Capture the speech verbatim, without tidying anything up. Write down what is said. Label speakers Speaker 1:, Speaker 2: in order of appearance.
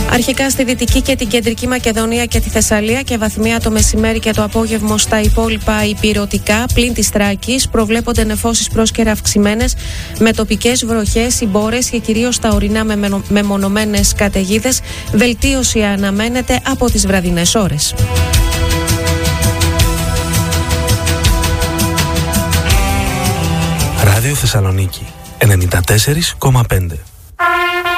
Speaker 1: Αρχικά στη Δυτική και την Κεντρική Μακεδονία και τη Θεσσαλία και βαθμία το μεσημέρι και το απόγευμα στα υπόλοιπα υπηρωτικά, πλην της Θράκης, προβλέπονται νεφώσεις πρόσκαιρα αυξημένες με τοπικές βροχές, συμπόρες και κυρίως τα ορεινά με μεμονωμένες καταιγίδες. Βελτίωση αναμένεται από τις βραδινές ώρες.
Speaker 2: Ράδιο Θεσσαλονίκη ενενήντα τέσσερα κόμμα πέντε.